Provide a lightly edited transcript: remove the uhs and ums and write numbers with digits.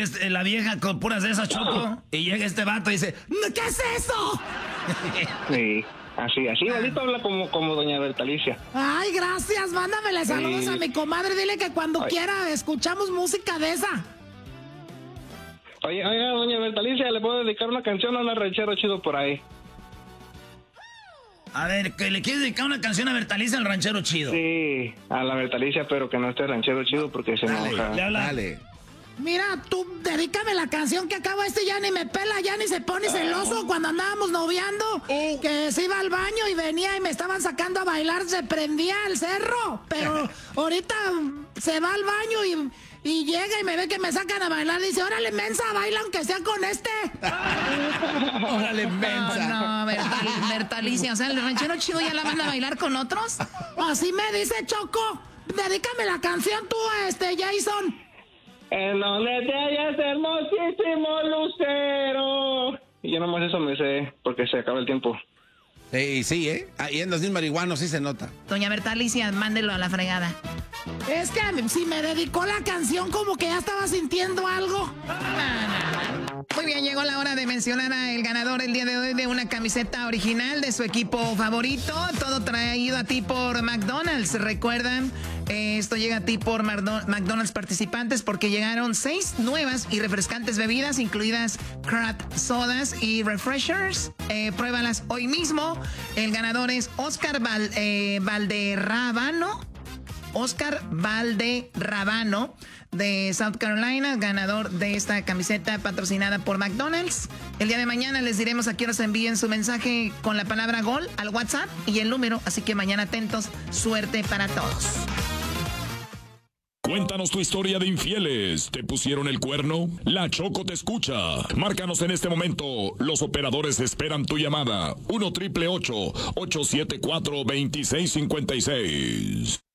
llega la vieja con puras de esas, Choco, y llega este vato y dice, ¿qué es eso? Sí, así, igualito habla como doña Bertalicia. Ay, gracias, mándamele saludos a mi comadre, dile que cuando quiera escuchamos música de esa. Oiga, doña Bertalicia, ¿le puedo dedicar una canción a una ranchero chido por ahí? A ver, que le quieres dedicar una canción a Bertalicia, al ranchero chido. Sí, a la Bertalicia, pero que no esté ranchero chido porque se enoja. Dale. Mira, tú dedícame la canción que acaba ya ni me pela, ya ni se pone celoso cuando andábamos noviando, que se iba al baño y venía y me estaban sacando a bailar, se prendía el cerro, pero ahorita se va al baño y llega y me ve que me sacan a bailar, dice, órale, mensa, baila aunque sea con este. Órale, mensa. No, Bertalicia, o sea, el ranchero chido ya la manda a bailar con otros. Así me dice Choco, dedícame la canción tú a Jason. En donde te hallas, hermosísimo lucero. Y yo nomás eso me sé, porque se acaba el tiempo. Sí, ahí en los marihuanos sí se nota. Doña Bertalicia, mándelo a la fregada. Es que si me dedicó la canción como que ya estaba sintiendo algo. Muy bien, llegó la hora de mencionar al ganador el día de hoy de una camiseta original de su equipo favorito. Todo traído a ti por McDonald's. ¿Recuerdan? Esto llega a ti por McDonald's participantes porque llegaron 6 nuevas y refrescantes bebidas, incluidas craft sodas y refreshers. Pruébalas hoy mismo. El ganador es Oscar Valderrabano. Oscar Valderrabano de South Carolina, ganador de esta camiseta patrocinada por McDonald's. El día de mañana les diremos a quién nos envíen su mensaje con la palabra gol al WhatsApp y el número, así que mañana atentos, suerte para todos. Cuéntanos tu historia de infieles. ¿Te pusieron el cuerno? La Choco te escucha. Márcanos en este momento. Los operadores esperan tu llamada. 1-888-874-2656.